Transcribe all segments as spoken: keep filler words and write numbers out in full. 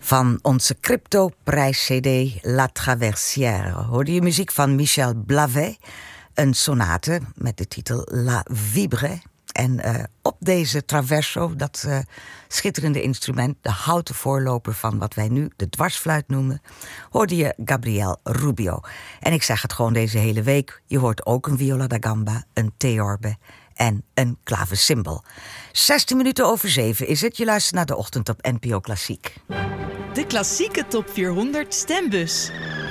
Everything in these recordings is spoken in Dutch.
Van onze crypto-prijs-C D La Traversière hoorde je muziek van Michel Blavet. Een sonate met de titel La Vibre. En uh, op deze traverso, dat uh, schitterende instrument, de houten voorloper van wat wij nu de dwarsfluit noemen, hoorde je Gabriel Rubio. En ik zeg het gewoon deze hele week, je hoort ook een viola da gamba, een theorbe en een klavecimbal. zestien minuten over zeven is het. Je luistert naar de ochtend op N P O Klassiek. De klassieke top vierhonderd stembus.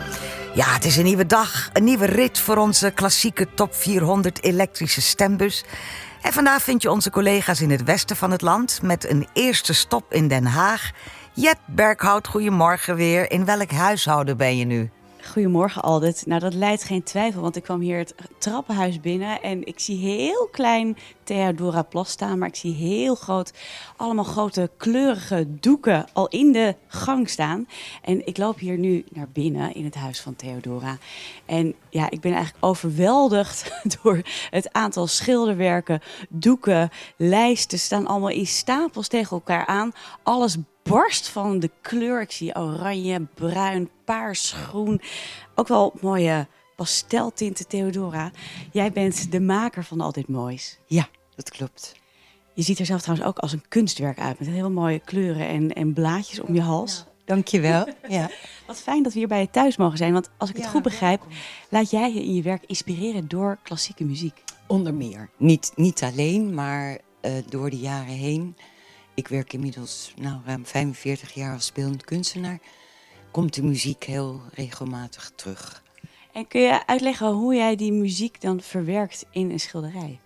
Ja, het is een nieuwe dag, een nieuwe rit voor onze klassieke top vierhonderd elektrische stembus. En vandaag vind je onze collega's in het westen van het land met een eerste stop in Den Haag. Jet Berghout, goedemorgen weer. In welk huishouden ben je nu? Goedemorgen, Aldert. Nou, dat leidt geen twijfel, want ik kwam hier het trappenhuis binnen en ik zie heel klein Theodoraplas staan, maar ik zie heel groot, allemaal grote kleurige doeken al in de gang staan. En ik loop hier nu naar binnen in het huis van Theodora. En ja, ik ben eigenlijk overweldigd door het aantal schilderwerken, doeken, lijsten staan allemaal in stapels tegen elkaar aan. Alles barst van de kleur. Ik zie oranje, bruin, paars, groen. Ook wel mooie pasteltinten, Theodora. Jij bent de maker van Al dit moois. Ja, dat klopt. Je ziet er zelf trouwens ook als een kunstwerk uit. Met heel mooie kleuren en, en blaadjes om je hals. Ja, dankjewel. Ja. Wat fijn dat we hier bij je thuis mogen zijn. Want als ik het Ja, goed begrijp, welkom. laat jij je in je werk inspireren door klassieke muziek. Onder meer. Niet, niet alleen, maar uh, door de jaren heen. Ik werk inmiddels nou, ruim vijfenveertig jaar als beeldend kunstenaar. Komt de muziek heel regelmatig terug. En kun je uitleggen hoe jij die muziek dan verwerkt in een schilderij?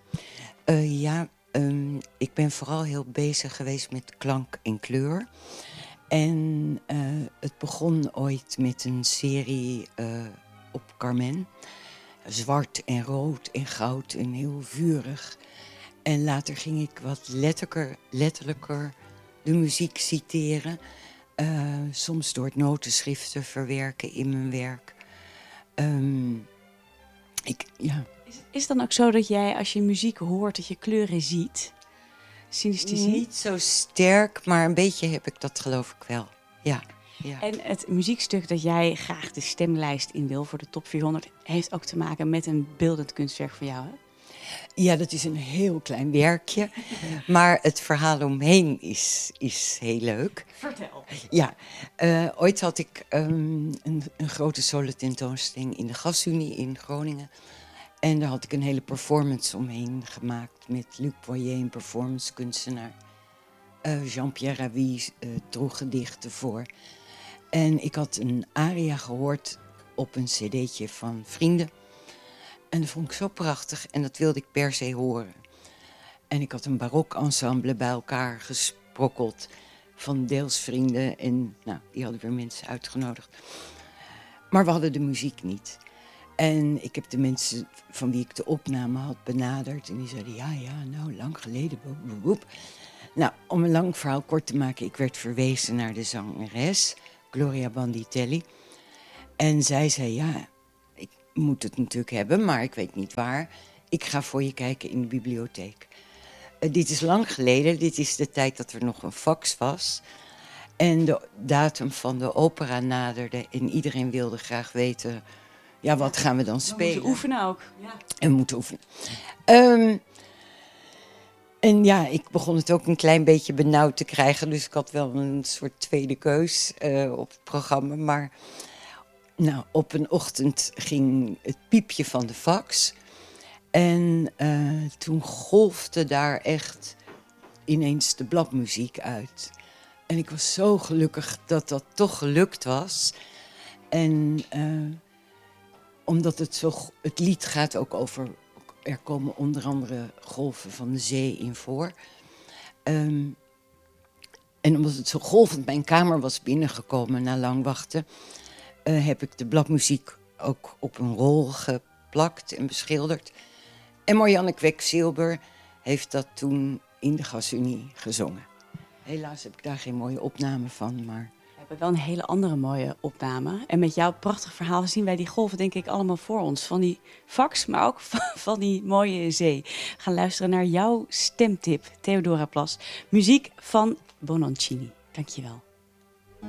Uh, ja, um, ik ben vooral heel bezig geweest met klank en kleur. En uh, het begon ooit met een serie uh, op Carmen. Zwart en rood en goud en heel vurig. En later ging ik wat letterlijker, letterlijker de muziek citeren. Uh, soms door het notenschriften verwerken in mijn werk. Um, ik, ja. Is, is het dan ook zo dat jij als je muziek hoort, dat je kleuren ziet? Synesthesie? Niet zo sterk, maar een beetje heb ik dat geloof ik wel. Ja. Ja. En het muziekstuk dat jij graag de stemlijst in wil voor de top vierhonderd... heeft ook te maken met een beeldend kunstwerk van jou, hè? Ja, dat is een heel klein werkje. Maar het verhaal omheen is, is heel leuk. Vertel. Ja, uh, ooit had ik um, een, een grote solo-tentoonstelling in de Gasunie in Groningen. En daar had ik een hele performance omheen gemaakt met Luc Boyer, een performance kunstenaar. Uh, Jean-Pierre Ravi uh, droeg gedichten voor. En ik had een aria gehoord op een cd'tje van vrienden. En dat vond ik zo prachtig en dat wilde ik per se horen. En ik had een barok ensemble bij elkaar gesprokkeld van deels vrienden. En nou, die hadden weer mensen uitgenodigd. Maar we hadden de muziek niet. En ik heb de mensen van wie ik de opname had benaderd. En die zeiden, ja, ja, nou, lang geleden. Boep, boep, boep. Nou, om een lang verhaal kort te maken, ik werd verwezen naar de zangeres, Gloria Banditelli. En zij zei, ja, ik moet het natuurlijk hebben, maar ik weet niet waar. Ik ga voor je kijken in de bibliotheek. Uh, dit is lang geleden, dit is de tijd dat er nog een fax was. En de datum van de opera naderde en iedereen wilde graag weten, ja, wat gaan we dan spelen? We moeten oefenen ook. Ja. En we moeten oefenen. Um, En ja, ik begon het ook een klein beetje benauwd te krijgen. Dus ik had wel een soort tweede keus uh, op het programma. Maar nou, op een ochtend ging het piepje van de fax. En uh, toen golfde daar echt ineens de bladmuziek uit. En ik was zo gelukkig dat dat toch gelukt was. En uh, omdat het zo, het lied gaat ook over... Er komen onder andere golven van de zee in voor. Um, en omdat het zo golvend mijn kamer was binnengekomen na lang wachten... Uh, heb ik de bladmuziek ook op een rol geplakt en beschilderd. En Marianne Kweksilber heeft dat toen in de Gasunie gezongen. Helaas heb ik daar geen mooie opname van, maar... We hebben wel een hele andere mooie opname. En met jouw prachtig verhaal zien wij die golven denk ik allemaal voor ons. Van die fax, maar ook van, van die mooie zee. We gaan luisteren naar jouw stemtip, Theodoraplas. Muziek van Bononcini. Dankjewel.